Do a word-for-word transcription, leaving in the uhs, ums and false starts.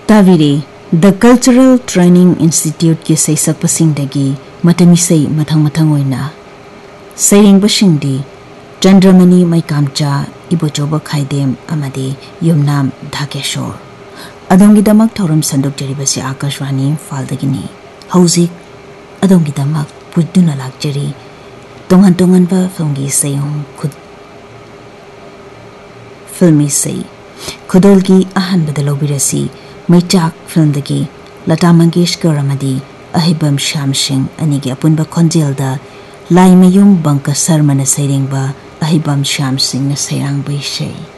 ताविरे the cultural training institute के सैसकपसिंगदगी मतमिसै मथंग मथंग ओइना सैरेंगबसिंगदी चंद्रमणि मैकामचा इबोचोबा खाइदेम अमदि युमनाम धाकेशोर अदोंगिदमक थौरम संदोकजरिबसि आकाशवाणी फालदगिनी हौजिक अदोंगिदमक पुदुना लाक्जरी तोंगन तोंगनबा फिल्मगी सैयों खुद फिल्मी सै खुदोलगी अहनबद लौबिरसी मैचाक फिल्मदगी लता मंगेशकर अमदि अहिबम श्याम सिंह अनिगी अपुनबा खोंजेलदा लाइमयुम बंका शर्मा न सैरेंगबा अहिबम श्याम सिंह न सैरांगबै सै